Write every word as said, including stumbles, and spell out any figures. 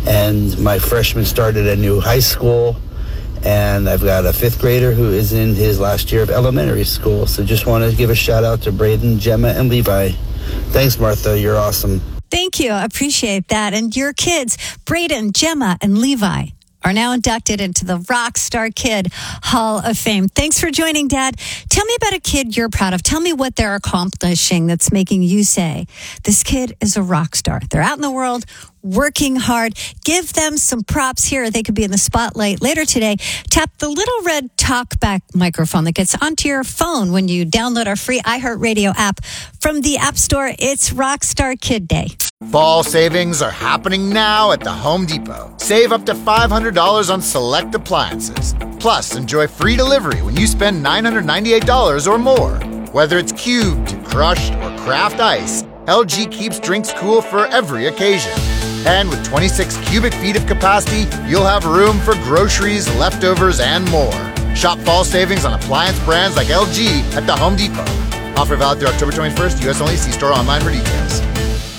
and my freshman started a new high school, and I've got a fifth grader who is in his last year of elementary school. So just want to give a shout out to Braden, Gemma, and Levi. Thanks, Martha. You're awesome. Thank you. I appreciate that. And your kids, Braden, Gemma, and Levi, are now inducted into the Rockstar Kid Hall of Fame. Thanks for joining, Dad. Tell me about a kid you're proud of. Tell me what they're accomplishing that's making you say, this kid is a rock star. They're out in the world working hard. Give them some props here. They could be in the spotlight later today. Tap the little red talkback microphone that gets onto your phone when you download our free iHeartRadio app from the App Store. It's Rockstar Kid Day. Fall savings are happening now at the Home Depot. Save up to five hundred dollars on select appliances. Plus, enjoy free delivery when you spend nine hundred ninety-eight dollars or more. Whether it's cubed, crushed, or craft ice, L G keeps drinks cool for every occasion. And with twenty-six cubic feet of capacity, you'll have room for groceries, leftovers, and more. Shop fall savings on appliance brands like L G at the Home Depot. Offer valid through October twenty-first. U S only. See store online for details.